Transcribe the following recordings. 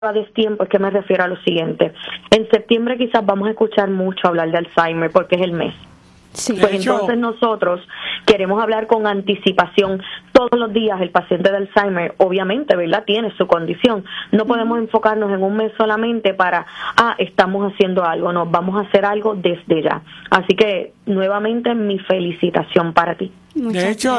a destiempo es que me refiero a lo siguiente. En septiembre quizás vamos a escuchar mucho hablar de Alzheimer porque es el mes. Sí. Pues entonces nosotros queremos hablar con anticipación. Todos los días el paciente de Alzheimer, obviamente, ¿verdad?, tiene su condición. No podemos enfocarnos en un mes solamente para, estamos haciendo algo. No, vamos a hacer algo desde ya. Así que, nuevamente, mi felicitación para ti. Muchas de hecho,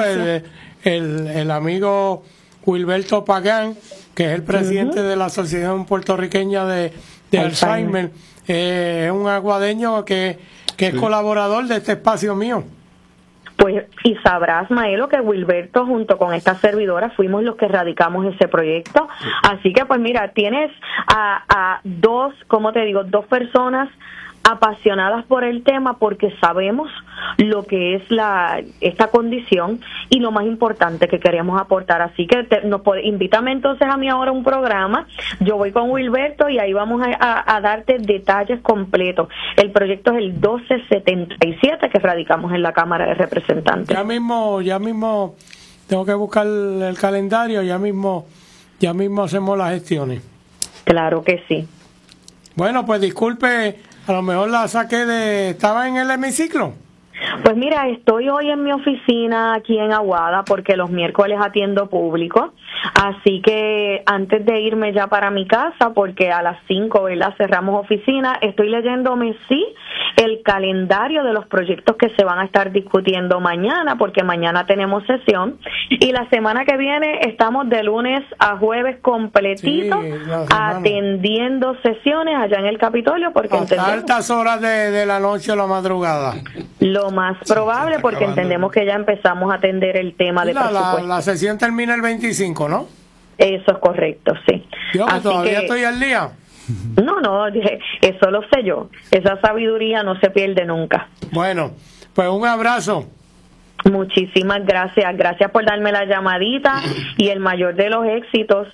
el amigo Wilberto Pagán, que es el presidente de la Asociación Puertorriqueña de Alzheimer, es un aguadeño que es colaborador de este espacio mío. Pues, y sabrás, Maelo, que Wilberto junto con esta servidora fuimos los que radicamos ese proyecto. Así que, pues mira, tienes a dos, ¿cómo te digo?, dos personas apasionadas por el tema porque sabemos lo que es esta condición y lo más importante que queremos aportar. Así que invítame entonces a mí ahora a un programa. Yo voy con Wilberto y ahí vamos a darte detalles completos. El proyecto es el 1277 que radicamos en la Cámara de Representantes. Ya mismo tengo que buscar el calendario, ya mismo hacemos las gestiones. Claro que sí. Bueno, pues disculpe, a lo mejor la saqué ¿estaba en el hemiciclo? Pues mira, estoy hoy en mi oficina aquí en Aguada porque los miércoles atiendo público, así que antes de irme ya para mi casa, porque a las 5, ¿verdad?, cerramos oficina, estoy leyéndome, el calendario de los proyectos que se van a estar discutiendo mañana, porque mañana tenemos sesión, y la semana que viene estamos de lunes a jueves completito atendiendo sesiones allá en el Capitolio, porque hasta altas horas de la noche o la madrugada. Lo más probable, porque entendemos que ya empezamos a atender el tema de presupuesto. La sesión termina el 25, ¿no? Eso es correcto, sí. Yo que todavía estoy al día. No, eso lo sé yo. Esa sabiduría no se pierde nunca. Bueno, pues un abrazo. Muchísimas gracias por darme la llamadita y el mayor de los éxitos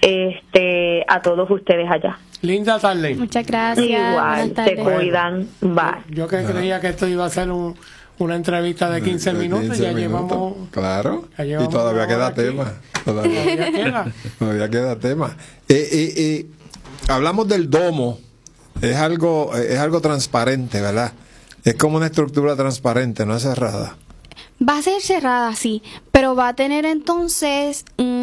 a todos ustedes allá. Linda tarde. Muchas gracias. Igual, se cuidan. Bye. Yo que creía que esto iba a ser una entrevista de 15 minutos, ya llevamos... Claro, y todavía queda tema. Todavía queda tema. Hablamos del domo, es algo transparente, ¿verdad? Es como una estructura transparente, no es cerrada. Va a ser cerrada, sí, pero va a tener entonces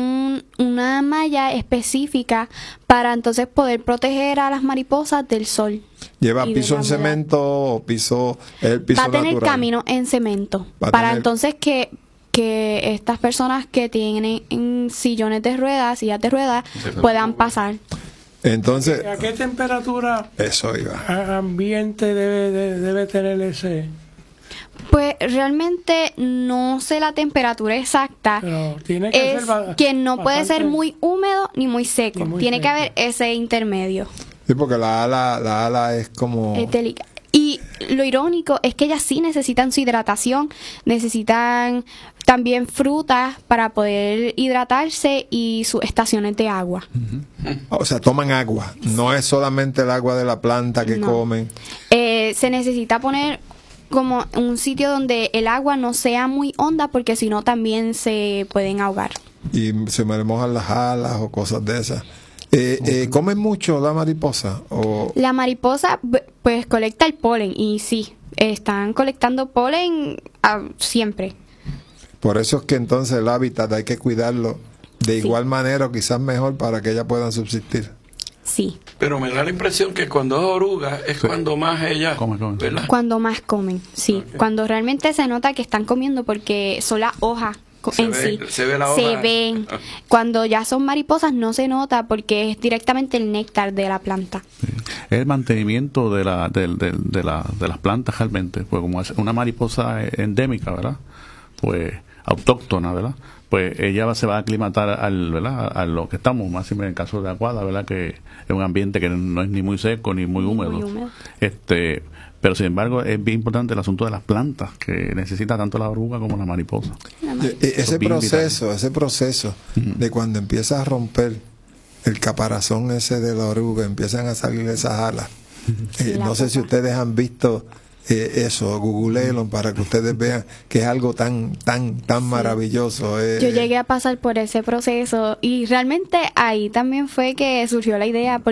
una malla específica para entonces poder proteger a las mariposas del sol. ¿Lleva piso en cemento o piso natural? Va a tener camino en cemento, entonces que estas personas que tienen sillones de ruedas, sillas de ruedas, puedan pasar. Entonces, ¿a qué temperatura ambiente debe tener ese? Pues realmente no sé la temperatura exacta. Pero tiene que ser que no puede ser muy húmedo ni muy seco. Tiene que haber ese intermedio. Sí, porque la ala es como... Es delicada. Y lo irónico es que ellas sí necesitan su hidratación, necesitan también frutas para poder hidratarse y sus estaciones de agua. O sea, toman agua, no es solamente el agua de la planta que comen. Se necesita poner como un sitio donde el agua no sea muy honda, porque si no también se pueden ahogar. Y se me mojan las alas o cosas de esas. ¿Comen mucho la mariposa? La mariposa pues colecta el polen y sí, están colectando polen siempre. Por eso es que entonces el hábitat hay que cuidarlo de igual manera o quizás mejor para que ellas puedan subsistir. Sí. Pero me da la impresión que cuando es oruga es cuando más ellas comen, ¿verdad? Cuando más comen, sí. Okay. Cuando realmente se nota que están comiendo porque son las hojas se ve la hoja. Se ven. Cuando ya son mariposas no se nota porque es directamente el néctar de la planta. Sí. Es el mantenimiento de las plantas realmente. Pues como es una mariposa endémica, ¿verdad? Pues autóctona, ¿verdad? Pues ella se va a aclimatar a lo que estamos, más en el caso de Aguada, ¿verdad? Que es un ambiente que no es ni muy seco ni muy húmedo. Pero sin embargo es bien importante el asunto de las plantas, que necesita tanto la oruga como la mariposa. Ese proceso de cuando empieza a romper el caparazón ese de la oruga, empiezan a salir esas alas. No sé si ustedes han visto eso, googleelo para que ustedes vean que es algo tan maravilloso. Yo llegué a pasar por ese proceso y realmente ahí también fue que surgió la idea,